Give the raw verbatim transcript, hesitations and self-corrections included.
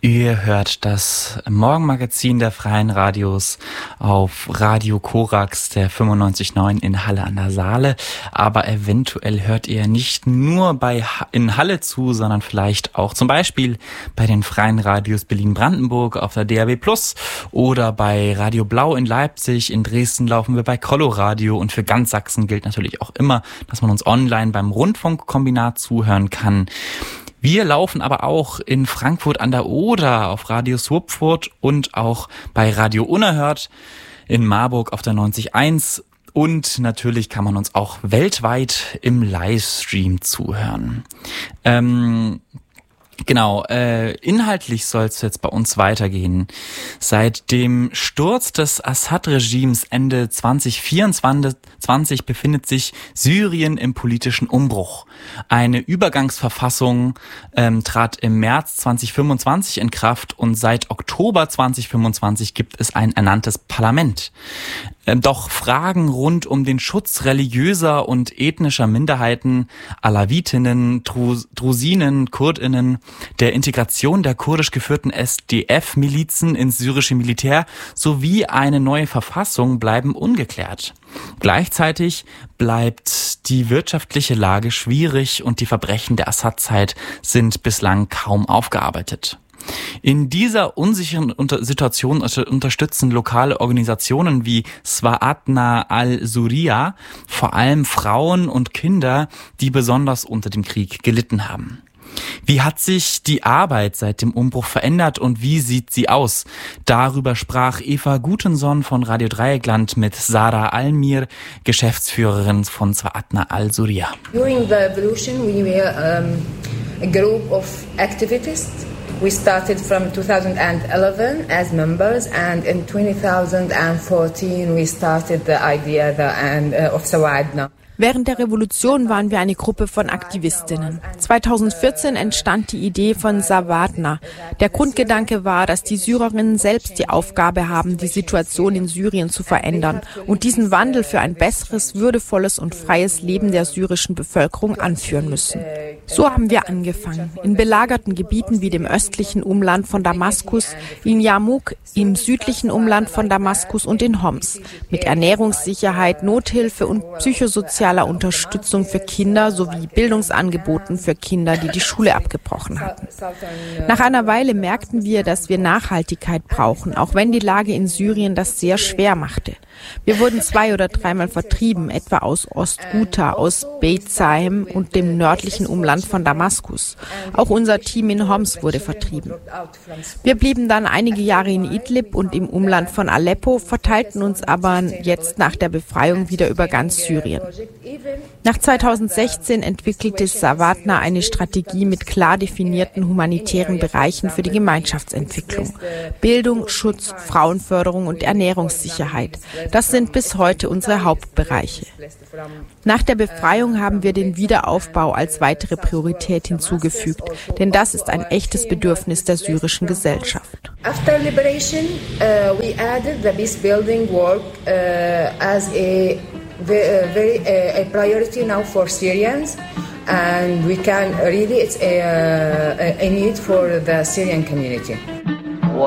Ihr hört das Morgenmagazin der Freien Radios auf Radio Korax, der fünfundneunzig Komma neun in Halle an der Saale. Aber eventuell hört ihr nicht nur bei ha- in Halle zu, sondern vielleicht auch zum Beispiel bei den Freien Radios Berlin-Brandenburg auf der D A B Plus oder bei Radio Blau in Leipzig. In Dresden laufen wir bei Coloradio und für ganz Sachsen gilt natürlich auch immer, dass man uns online beim Rundfunkkombinat zuhören kann. Wir laufen aber auch in Frankfurt an der Oder auf Radio Swupfurt und auch bei Radio Unerhört in Marburg auf der neunzig Komma eins. Und natürlich kann man uns auch weltweit im Livestream zuhören. Ähm, Genau, äh, inhaltlich soll es jetzt bei uns weitergehen. Seit dem Sturz des Assad-Regimes Ende zwanzig vierundzwanzig befindet sich Syrien im politischen Umbruch. Eine Übergangsverfassung ähm, trat im März zwanzig fünfundzwanzig in Kraft und seit Oktober zwanzig fünfundzwanzig gibt es ein ernanntes Parlament. Ähm, doch Fragen rund um den Schutz religiöser und ethnischer Minderheiten, Alawitinnen, Drus- Drusinen, Kurdinnen, der Integration der kurdisch geführten S D F-Milizen ins syrische Militär sowie eine neue Verfassung bleiben ungeklärt. Gleichzeitig bleibt die wirtschaftliche Lage schwierig und die Verbrechen der Assad-Zeit sind bislang kaum aufgearbeitet. In dieser unsicheren Unter- Situation unterstützen lokale Organisationen wie Swa'atna al-Suriyah vor allem Frauen und Kinder, die besonders unter dem Krieg gelitten haben. Wie hat sich die Arbeit seit dem Umbruch verändert und wie sieht sie aus? Darüber sprach Eva Gutenson von Radio Dreieckland mit Sarah Almir, Geschäftsführerin von Swa'atna al-Suriyah. During the revolution we were um, a group of activists. We started from two thousand eleven as members, and in twenty fourteen we started the idea the, and, uh, of Swa'atna. Während der Revolution waren wir eine Gruppe von Aktivistinnen. zweitausendvierzehn entstand die Idee von Swa'atna. Der Grundgedanke war, dass die Syrerinnen selbst die Aufgabe haben, die Situation in Syrien zu verändern und diesen Wandel für ein besseres, würdevolles und freies Leben der syrischen Bevölkerung anführen müssen. So haben wir angefangen. In belagerten Gebieten wie dem östlichen Umland von Damaskus, in Yarmouk, im südlichen Umland von Damaskus und in Homs. Mit Ernährungssicherheit, Nothilfe und psychosozialer Unterstützung für Kinder sowie Bildungsangeboten für Kinder, die die Schule abgebrochen hatten. Nach einer Weile merkten wir, dass wir Nachhaltigkeit brauchen, auch wenn die Lage in Syrien das sehr schwer machte. Wir wurden zwei- oder dreimal vertrieben, etwa aus Ost-Ghouta, aus Beit Sahem und dem nördlichen Umland von Damaskus. Auch unser Team in Homs wurde vertrieben. Wir blieben dann einige Jahre in Idlib und im Umland von Aleppo, verteilten uns aber jetzt nach der Befreiung wieder über ganz Syrien. Nach zweitausendsechzehn entwickelte Swa'atna eine Strategie mit klar definierten humanitären Bereichen für die Gemeinschaftsentwicklung. Bildung, Schutz, Frauenförderung und Ernährungssicherheit. Das sind bis heute unsere Hauptbereiche. Nach der Befreiung haben wir den Wiederaufbau als weitere Priorität hinzugefügt, denn das ist ein echtes Bedürfnis der syrischen Gesellschaft. After liberation, uh, we added the peace building work uh, as a very uh, a priority now for Syrians, and we can really it's a, a need for the Syrian community.